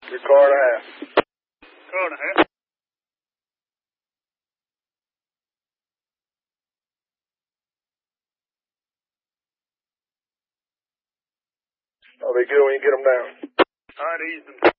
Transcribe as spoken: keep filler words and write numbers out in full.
Your car and a half. Car and a half. I'll be good when you get them down. All right, ease them.